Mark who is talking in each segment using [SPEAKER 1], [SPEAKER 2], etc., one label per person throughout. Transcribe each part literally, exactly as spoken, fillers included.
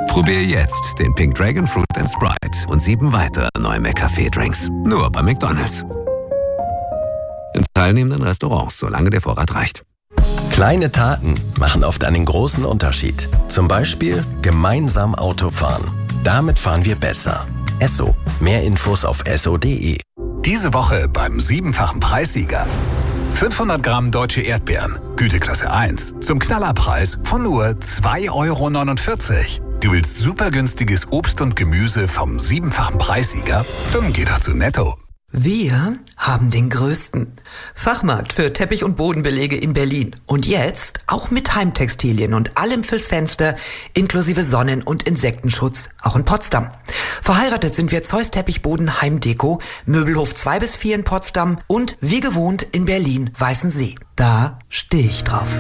[SPEAKER 1] Probier jetzt den Pink Dragon Fruit and Sprite und sieben weitere neue McCafé-Drinks. Nur bei McDonald's. In teilnehmenden Restaurants, solange der Vorrat reicht.
[SPEAKER 2] Kleine Taten machen oft einen großen Unterschied. Zum Beispiel gemeinsam Auto fahren. Damit fahren wir besser. Esso. Mehr Infos auf esso punkt de.
[SPEAKER 3] Diese Woche beim siebenfachen Preissieger. fünfhundert Gramm deutsche Erdbeeren, Güteklasse eins, zum Knallerpreis von nur zwei Euro neunundvierzig. Du willst super günstiges Obst und Gemüse vom siebenfachen Preissieger? Dann geh doch zu Netto.
[SPEAKER 4] Wir haben den größten Fachmarkt für Teppich- und Bodenbelege in Berlin. Und jetzt auch mit Heimtextilien und allem fürs Fenster, inklusive Sonnen- und Insektenschutz, auch in Potsdam. Verheiratet sind wir Zeus Teppichboden Heimdeko, Möbelhof zwei bis vier in Potsdam und wie gewohnt in Berlin Weißensee. Da stehe ich drauf.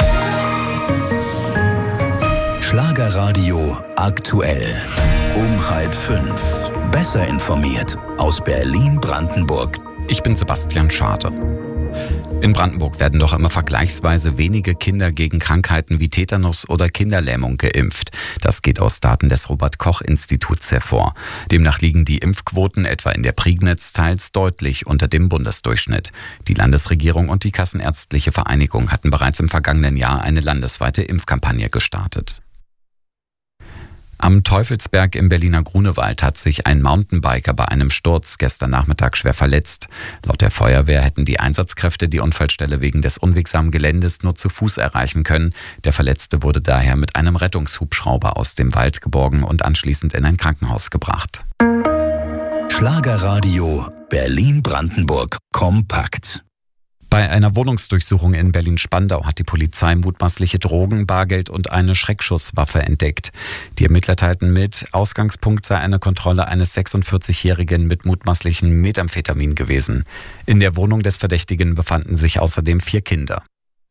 [SPEAKER 5] Schlagerradio aktuell. Um halb fünf. Besser informiert aus Berlin-Brandenburg.
[SPEAKER 6] Ich bin Sebastian Schade. In Brandenburg werden doch immer vergleichsweise wenige Kinder gegen Krankheiten wie Tetanus oder Kinderlähmung geimpft. Das geht aus Daten des Robert-Koch-Instituts hervor. Demnach liegen die Impfquoten etwa in der Prignitz teils deutlich unter dem Bundesdurchschnitt. Die Landesregierung und die Kassenärztliche Vereinigung hatten bereits im vergangenen Jahr eine landesweite Impfkampagne gestartet. Am Teufelsberg im Berliner Grunewald hat sich ein Mountainbiker bei einem Sturz gestern Nachmittag schwer verletzt. Laut der Feuerwehr hätten die Einsatzkräfte die Unfallstelle wegen des unwegsamen Geländes nur zu Fuß erreichen können. Der Verletzte wurde daher mit einem Rettungshubschrauber aus dem Wald geborgen und anschließend in ein Krankenhaus gebracht.
[SPEAKER 5] Schlagerradio Berlin-Brandenburg kompakt.
[SPEAKER 6] Bei einer Wohnungsdurchsuchung in Berlin-Spandau hat die Polizei mutmaßliche Drogen, Bargeld und eine Schreckschusswaffe entdeckt. Die Ermittler teilten mit, Ausgangspunkt sei eine Kontrolle eines sechsundvierzigjährigen mit mutmaßlichem Methamphetamin gewesen. In der Wohnung des Verdächtigen befanden sich außerdem vier Kinder.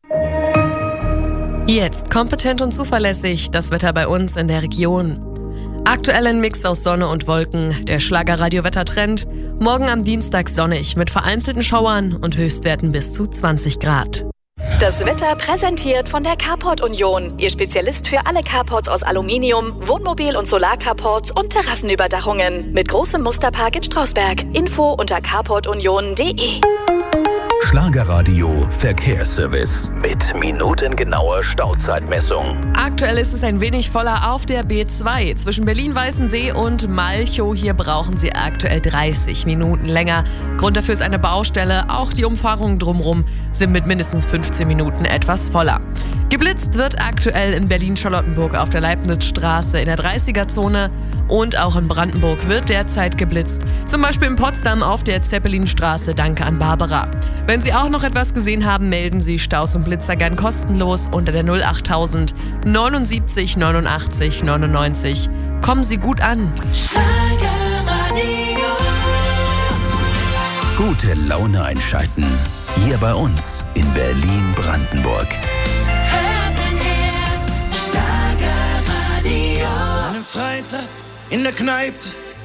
[SPEAKER 7] Jetzt kompetent und zuverlässig das Wetter bei uns in der Region. Aktuell ein Mix aus Sonne und Wolken, der Schlagerradio-Wettertrend. Morgen am Dienstag sonnig mit vereinzelten Schauern und Höchstwerten bis zu zwanzig Grad.
[SPEAKER 8] Das Wetter präsentiert von der Carport Union. Ihr Spezialist für alle Carports aus Aluminium, Wohnmobil- und Solarcarports und Terrassenüberdachungen. Mit großem Musterpark in Strausberg. Info unter carport union punkt de.
[SPEAKER 5] Schlagerradio Verkehrsservice mit minutengenauer Stauzeitmessung.
[SPEAKER 7] Aktuell ist es ein wenig voller auf der B zwei zwischen Berlin-Weißensee und Malchow. Hier brauchen Sie aktuell dreißig Minuten länger. Grund dafür ist eine Baustelle. Auch die Umfahrungen drumherum sind mit mindestens fünfzehn Minuten etwas voller. Geblitzt wird aktuell in Berlin-Charlottenburg auf der Leibnizstraße in der dreißiger-Zone und auch in Brandenburg wird derzeit geblitzt. Zum Beispiel in Potsdam auf der Zeppelinstraße. Danke an Barbara. Wenn Sie auch noch etwas gesehen haben, melden Sie Staus und Blitzer gern kostenlos unter der null achttausend neunundsiebzig neunundachtzig neunundneunzig. Kommen Sie gut an.
[SPEAKER 5] Gute Laune einschalten. Hier bei uns in Berlin-Brandenburg.
[SPEAKER 9] Freitag in der Kneipe